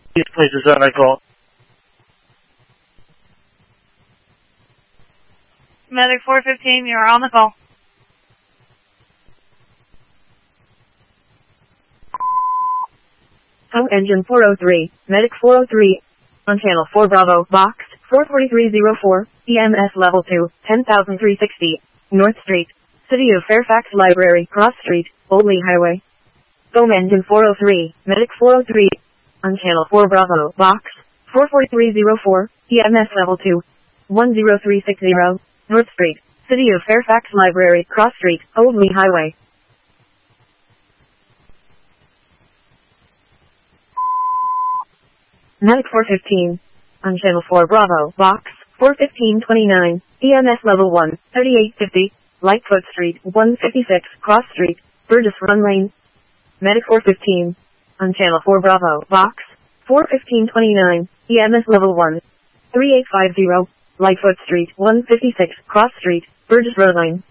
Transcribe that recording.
These places that I call. Medic 415, you're on the call. Home engine 403, Medic 403, on channel 4 Bravo, box 44304, EMS level 2, 10,360, North Street, City of Fairfax Library, Cross Street, Old Lee Highway. Home engine 403, Medic 403, on channel 4 Bravo, box 44304, EMS level 2, 10360, North Street, City of Fairfax Library, Cross Street, Old Lee Highway. Medic 415, on channel 4 Bravo, box 41529, EMS level 1, 3850, Lightfoot Street, 156, Cross Street, Burgess Run Lane. Medic 415, on channel 4 Bravo, box 41529, EMS level 1, 3850, Lightfoot Street, 156, Cross Street, Burgess Road Lane.